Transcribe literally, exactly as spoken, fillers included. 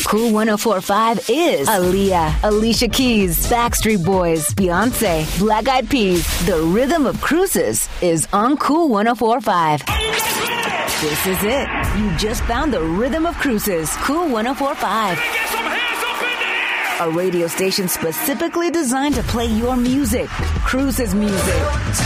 Cool one oh four point five is Aaliyah, Alicia Keys, Backstreet Boys, Beyonce, Black Eyed Peas. The rhythm of cruises is on Cool one oh four point five. This is it. You just found the rhythm of cruises. Cool one oh four point five. A radio station specifically designed to play your music. Cruises music.